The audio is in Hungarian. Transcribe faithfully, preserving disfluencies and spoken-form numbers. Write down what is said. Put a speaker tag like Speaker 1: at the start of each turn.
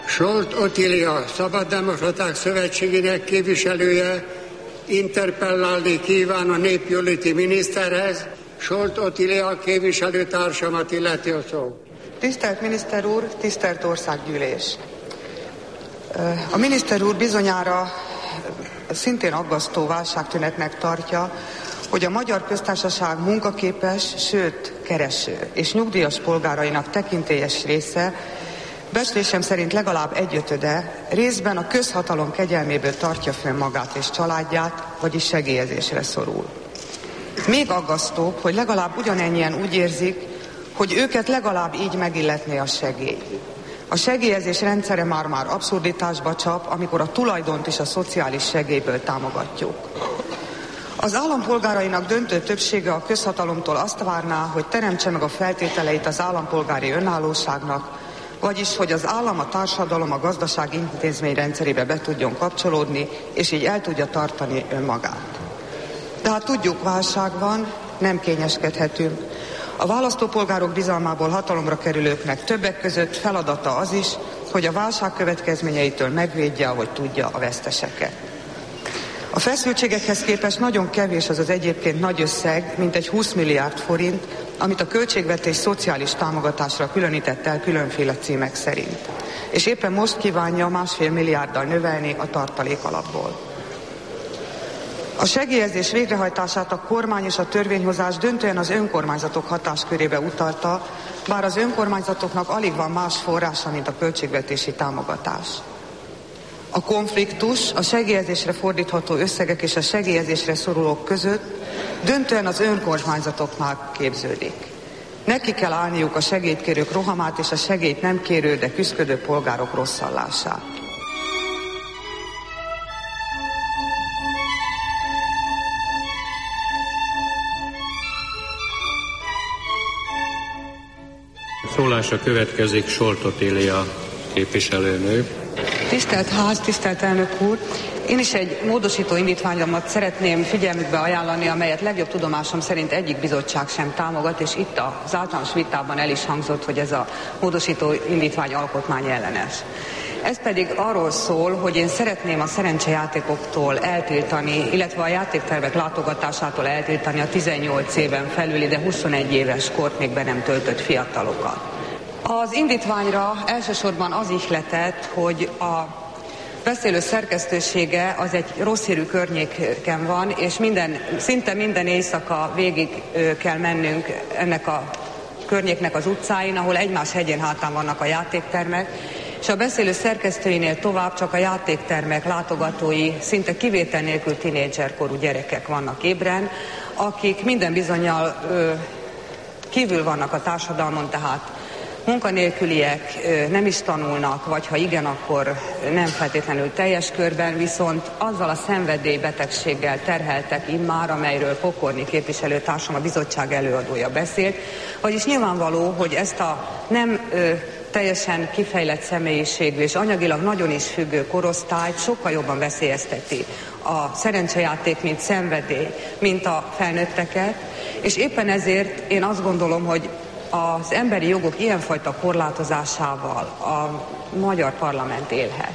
Speaker 1: Solt Otília, Szabaddemokraták Szövetségének képviselője, interpellálni kíván a népjóléti miniszterhez. Solt Otília képviselőtársamat illeti a szó.
Speaker 2: Tisztelt miniszter úr, tisztelt országgyűlés! A miniszter úr bizonyára szintén aggasztó válságtünetnek tartja, hogy a Magyar Köztársaság munkaképes, sőt kereső és nyugdíjas polgárainak tekintélyes része, becslésem szerint legalább egyötöde részben a közhatalom kegyelméből tartja fönn magát és családját, vagyis segélyezésre szorul. Még aggasztóbb, hogy legalább ugyanennyien úgy érzik, hogy őket legalább így megilletné a segély. A segélyezés rendszere már-már abszurditásba csap, amikor a tulajdont is a szociális segélyből támogatjuk. Az állampolgárainak döntő többsége a közhatalomtól azt várná, hogy teremtse meg a feltételeit az állampolgári önállóságnak, vagyis hogy az állam, a társadalom, a gazdaság intézményrendszerébe be tudjon kapcsolódni, és így el tudja tartani önmagát. De hát tudjuk, válság van, nem kényeskedhetünk. A választópolgárok bizalmából hatalomra kerülőknek többek között feladata az is, hogy a válság következményeitől megvédje, ahogy tudja, a veszteseket. A feszültségekhez képest nagyon kevés az az egyébként nagy összeg, mintegy húsz milliárd forint, amit a költségvetés szociális támogatásra különített el különféle címek szerint. És éppen most kívánja másfél milliárddal növelni a tartalék alapból. A segélyezés végrehajtását a kormány és a törvényhozás döntően az önkormányzatok hatáskörébe utalta, bár az önkormányzatoknak alig van más forrása, mint a költségvetési támogatás. A konfliktus a segélyezésre fordítható összegek és a segélyezésre szorulók között döntően az önkormányzatoknál képződik. Neki kell állniuk a segélytkérők rohamát és a segélyt nem kérő, de küszködő polgárok rosszallását.
Speaker 3: Szólása következik Solt Otília képviselőnő.
Speaker 2: Tisztelt Ház, tisztelt elnök úr! Én is egy módosító indítványomat szeretném figyelmükbe ajánlani, amelyet legjobb tudomásom szerint egyik bizottság sem támogat, és itt az általános vitában el is hangzott, hogy ez a módosító indítvány alkotmányellenes. Ez pedig arról szól, hogy én szeretném a szerencsejátékoktól eltiltani, illetve a játéktervek látogatásától eltiltani a tizennyolc éven felüli, de huszonegy éves kort még be nem töltött fiatalokat. Az indítványra elsősorban az ihletett, hogy a beszélő szerkesztősége az egy rossz hírű környéken van, és minden, szinte minden éjszaka végig kell mennünk ennek a környéknek az utcáin, ahol egymás hegyén hátán vannak a játéktermek, és a beszélő szerkesztőinél tovább csak a játéktermek látogatói, szinte kivétel nélkül tinédzserkorú gyerekek vannak ébren, akik minden bizonnyal ö, kívül vannak a társadalmon, tehát munkanélküliek, nem is tanulnak, vagy ha igen, akkor nem feltétlenül teljes körben, viszont azzal a szenvedélybetegséggel terheltek immár, amelyről Pokorni képviselőtársam, a bizottság előadója beszélt, vagyis nyilvánvaló, hogy ezt a nem ö, teljesen kifejlett személyiségű és anyagilag nagyon is függő korosztályt sokkal jobban veszélyezteti a szerencsejáték, mint szenvedély, mint a felnőtteket, és éppen ezért én azt gondolom, hogy az emberi jogok ilyenfajta korlátozásával a magyar parlament élhet.